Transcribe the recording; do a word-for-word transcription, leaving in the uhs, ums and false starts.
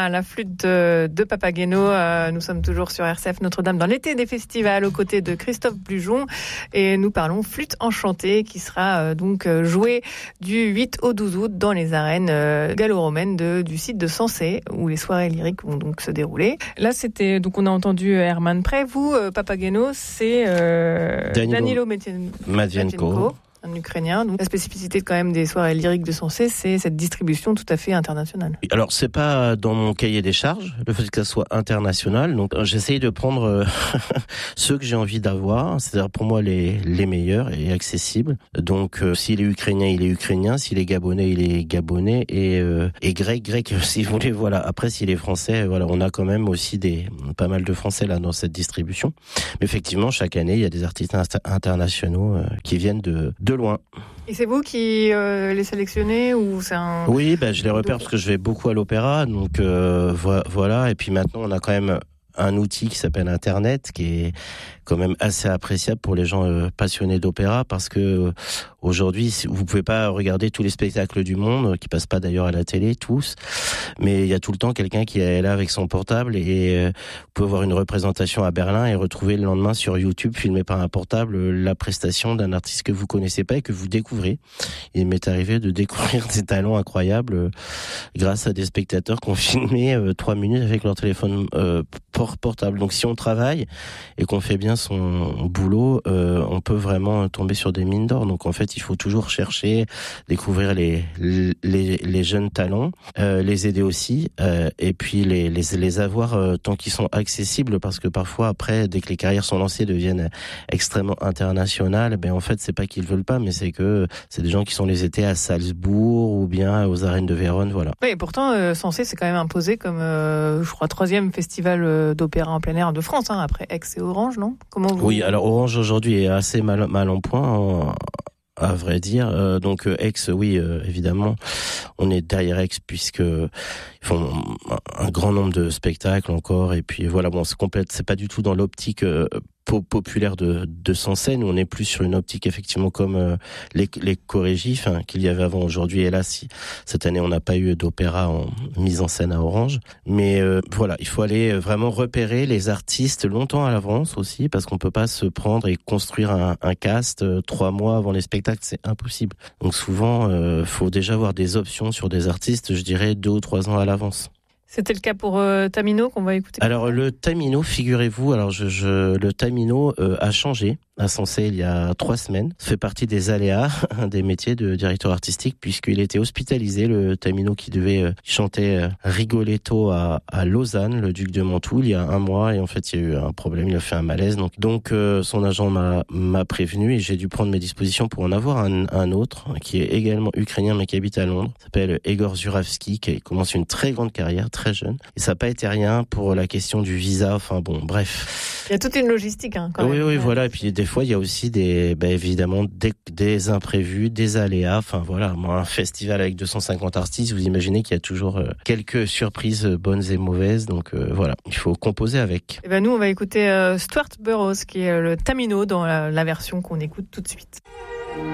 Voilà, la flûte de, de Papageno. Euh, nous sommes toujours sur R C F Notre-Dame dans l'été des festivals aux côtés de Christophe Blujon et nous parlons flûte enchantée qui sera euh, donc euh, jouée du huit au douze août dans les arènes euh, gallo-romaines de, du site de Sensé où les soirées lyriques vont donc se dérouler. Là, c'était donc on a entendu Herman Prey. Vous, euh, Papageno, c'est euh, Danilo, Danilo Madienko. Un Ukrainien. Donc, la spécificité quand même des soirées lyriques de Sensé, c'est cette distribution tout à fait internationale. Alors, c'est pas dans mon cahier des charges, le fait que ça soit international. Donc, j'essaye de prendre euh, ceux que j'ai envie d'avoir, c'est-à-dire pour moi les, les meilleurs et accessibles. Donc, euh, s'il est ukrainien, il est ukrainien. S'il est gabonais, il est gabonais. Et, euh, et grec, grec, si vous voulez, voilà. Après, s'il est français, voilà, on a quand même aussi des, pas mal de français là dans cette distribution. Mais effectivement, chaque année, il y a des artistes internationaux euh, qui viennent de, de loin. Et c'est vous qui euh, les sélectionnez ou c'est un... Oui, ben, je les repère parce que je vais beaucoup à l'opéra, donc euh, vo- voilà. Et puis maintenant, on a quand même un outil qui s'appelle Internet, qui est quand même assez appréciable pour les gens euh, passionnés d'opéra, parce que euh, aujourd'hui, vous pouvez pas regarder tous les spectacles du monde, qui passent pas d'ailleurs à la télé, tous, mais il y a tout le temps quelqu'un qui est là avec son portable et euh, vous pouvez voir une représentation à Berlin et retrouver le lendemain sur YouTube, filmé par un portable, la prestation d'un artiste que vous connaissez pas et que vous découvrez. Il m'est arrivé de découvrir des talents incroyables euh, grâce à des spectateurs qui ont filmé euh, trois minutes avec leur téléphone euh, portable. Donc si on travaille et qu'on fait bien son boulot, euh, on peut vraiment tomber sur des mines d'or. Donc en fait, il faut toujours chercher, découvrir les les, les jeunes talents, euh, les aider aussi, euh, et puis les les, les avoir euh, tant qu'ils sont accessibles, parce que parfois après, dès que les carrières sont lancées, deviennent extrêmement internationales. Ben en fait, c'est pas qu'ils veulent pas, mais c'est que c'est des gens qui sont les étés à Salzbourg ou bien aux arènes de Vérone, voilà. Oui, et pourtant, euh, Sensé c'est quand même imposé comme, euh, je crois, troisième festival euh, d'opéra en plein air de France, hein, après Aix et Orange, non ? Comment vous... Oui, alors Orange aujourd'hui est assez mal, mal en point, en, à vrai dire. Euh, donc Aix, oui, euh, évidemment, on est derrière Aix puisque ils font un, un grand nombre de spectacles encore. Et puis voilà, bon, c'est complète, c'est pas du tout dans l'optique euh, populaire de, de Sensé. Nous, on est plus sur une optique effectivement comme euh, les, les chorégies hein, qu'il y avait avant. Aujourd'hui, hélas, si, cette année, on n'a pas eu d'opéra en mise en scène à Orange. Mais euh, voilà, il faut aller vraiment repérer les artistes longtemps à l'avance aussi, parce qu'on peut pas se prendre et construire un, un cast euh, trois mois avant les spectacles, c'est impossible. Donc souvent, euh, faut déjà avoir des options sur des artistes, je dirais deux ou trois ans à l'avance. C'était le cas pour euh, Tamino qu'on va écouter. Alors le Tamino, figurez-vous, alors je, je le Tamino euh, a changé à Sensé il y a trois semaines. Ça fait partie des aléas des métiers de directeur artistique, puisqu'il était hospitalisé, le Tamino qui devait euh, chanter euh, Rigoletto à, à Lausanne, le duc de Mantoue, il y a un mois, et en fait il y a eu un problème, il a fait un malaise. Donc, donc euh, son agent m'a, m'a prévenu et j'ai dû prendre mes dispositions pour en avoir un, un autre qui est également ukrainien mais qui habite à Londres. Il s'appelle Egor Zuravski, qui commence une très grande carrière, très jeune. Et ça n'a pas été rien pour la question du visa, enfin bon, bref. Il y a toute une logistique, hein, quand oui, même. Oui, oui, voilà. Et puis des fois, il y a aussi des, bah, évidemment, des, des imprévus, des aléas. Enfin voilà, moi, un festival avec deux cent cinquante artistes, vous imaginez qu'il y a toujours euh, quelques surprises bonnes et mauvaises. Donc euh, voilà, il faut composer avec. Et ben nous, on va écouter euh, Stuart Burroughs, qui est le Tamino dans la, la version qu'on écoute tout de suite.